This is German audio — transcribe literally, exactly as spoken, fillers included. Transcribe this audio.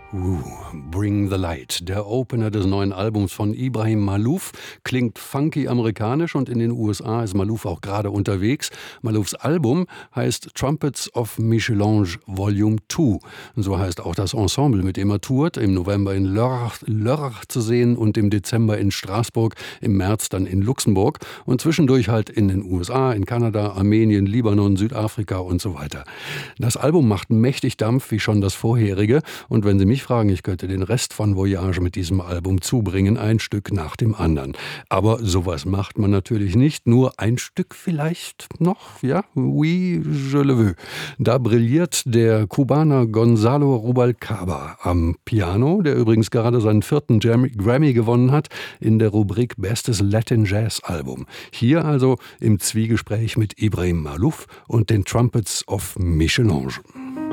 Uh, Bring the Light, der Opener des neuen Albums von Ibrahim Maalouf, klingt funky amerikanisch und in den U S A ist Maalouf auch gerade unterwegs. Maaloufs Album heißt Trumpets of Michelange Volume zwei. So heißt auch das Ensemble, mit dem er tourt, im November in Lörrach, Lörrach zu sehen und im Dezember in Straßburg, im März dann in Luxemburg und zwischendurch halt in den U S A, in Kanada, Armenien, Libanon, Südafrika und so weiter. Das Album macht mächtig Dampf, wie schon das vorherige, und wenn Sie mich fragen, ich könnte den Rest von Voyage mit diesem Album zubringen, ein Stück nach dem anderen. Aber sowas macht man natürlich nicht, nur ein Stück vielleicht noch, ja, oui, je le veux. Da brilliert der Kubaner Gonzalo Rubalcaba am Piano, der übrigens gerade seinen vierten Grammy gewonnen hat in der Rubrik Bestes Latin Jazz Album. Hier also im Zwiegespräch mit Ibrahim Maalouf und den Trumpets of Michelange.